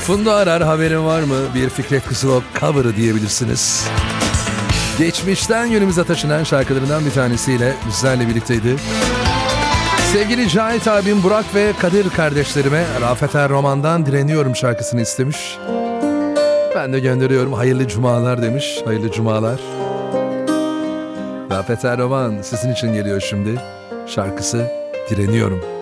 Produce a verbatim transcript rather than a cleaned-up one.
Funda Arar haberin var mı? Bir Fikret Kısılok cover'ı diyebilirsiniz. Geçmişten günümüze taşınan şarkılarından bir tanesiyle bizlerle birlikteydi. Sevgili Cahit abim Burak ve Kadir kardeşlerime Rafet Er Roman'dan Direniyorum şarkısını istemiş. Ben de gönderiyorum. Hayırlı cumalar demiş. Hayırlı cumalar. Rafet Er Roman sizin için geliyor şimdi. Şarkısı Direniyorum.